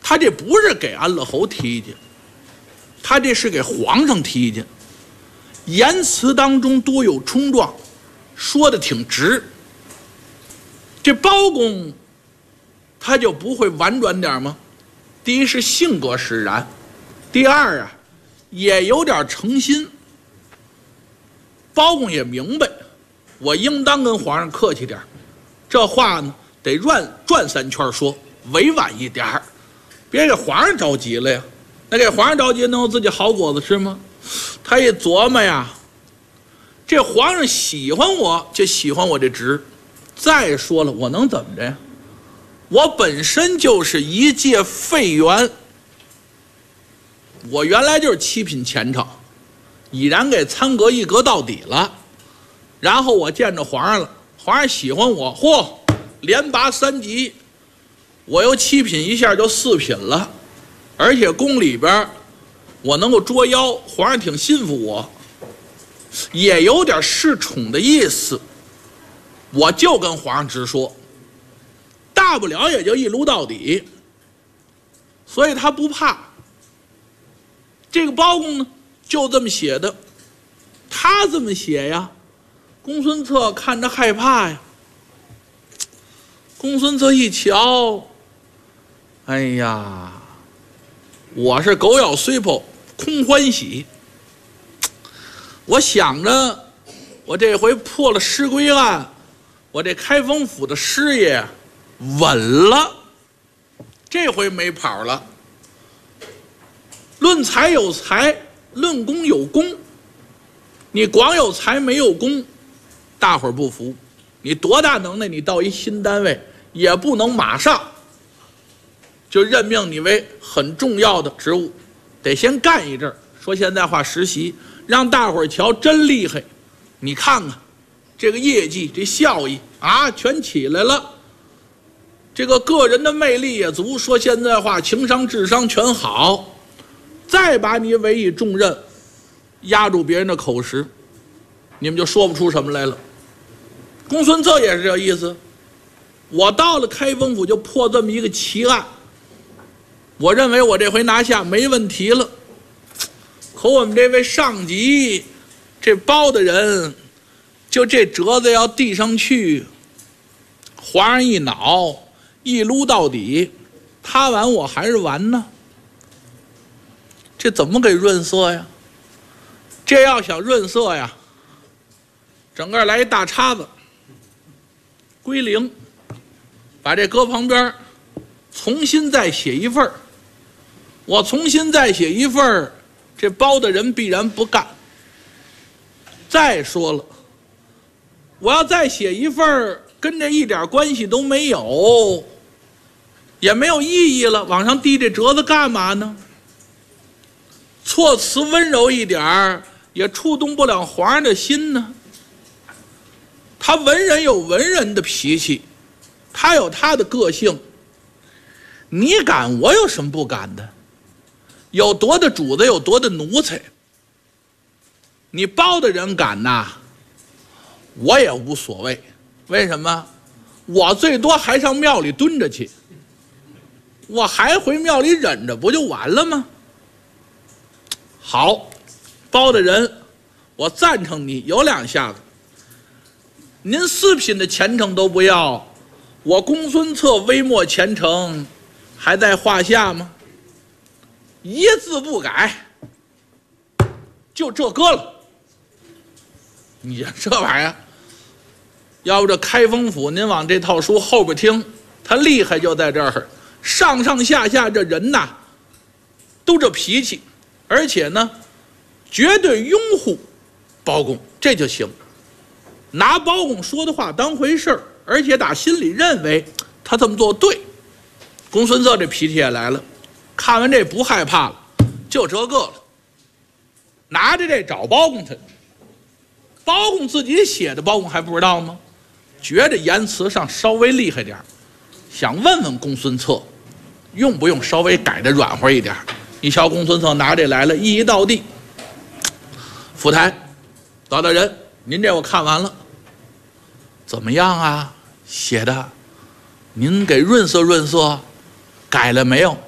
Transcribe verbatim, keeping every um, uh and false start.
他这不是给安乐侯提去，他这是给皇上提去。言辞当中多有冲撞，说的挺直。这包公他就不会婉转点吗？第一是性格使然，第二啊也有点诚心。包公也明白，我应当跟皇上客气点，这话呢得转转三圈说，委婉一点，别给皇上着急了呀。那给皇上着急能有自己好果子吃吗？他一琢磨呀，这皇上喜欢我就喜欢我这职，再说了我能怎么着呀？我本身就是一介废员，我原来就是七品前朝，已然给参革一革到底了。然后我见着皇上了，皇上喜欢我，嚯，连拔三级，我由七品一下就四品了，而且宫里边我能够捉妖，皇上挺信服我，也有点恃宠的意思。我就跟皇上直说，大不了也就一撸到底，所以他不怕。这个包公呢就这么写的，他这么写呀，公孙策看着害怕呀。公孙策一瞧，哎呀，我是狗咬碎破空欢喜，我想着我这回破了失归案，我这开封府的师爷稳了，这回没跑了。论才有才，论功有功，你光有才没有功，大伙儿不服。你多大能耐，你到一新单位也不能马上就任命你为很重要的职务，得先干一阵儿，说现在话实习，让大伙儿瞧真厉害。你看看这个业绩，这效益啊全起来了，这个个人的魅力也足，说现在话情商智商全好，再把你委以重任，压住别人的口实，你们就说不出什么来了。公孙策也是这意思，我到了开封府就破这么一个奇案，我认为我这回拿下没问题了。可我们这位上级这包的人，就这折子要递上去，皇上一恼，一撸到底，他完我还是完呢，这怎么给润色呀？这要想润色呀，整个来一大叉子归零，把这搁旁边，重新再写一份，我重新再写一份，这包的人必然不干。再说了，我要再写一份跟这一点关系都没有，也没有意义了，往上递这折子干嘛呢？措辞温柔一点也触动不了皇上的心呢。他文人有文人的脾气，他有他的个性，你敢我有什么不敢的？有多的主子有多的奴才，你包的人敢呐，我也无所谓。为什么？我最多还上庙里蹲着去，我还回庙里忍着不就完了吗？好，包的人我赞成你有两下子，您四品的前程都不要，我公孙策微末前程还在话下吗？一字不改，就这搁了。你这玩意儿，要不这开封府您往这套书后边听，他厉害就在这儿，上上下下这人呐都这脾气，而且呢绝对拥护包公，这就行，拿包公说的话当回事儿，而且打心里认为他这么做对。公孙策这脾气也来了，看完这不害怕了，就这个了，拿着这找包公去。包公自己写的，包公还不知道吗？觉得言辞上稍微厉害点，想问问公孙策用不用稍微改的软和一点。你瞧公孙策拿这来了，一一到地，府台老大人，您这我看完了，怎么样啊？写的您给润色润色，改了没有？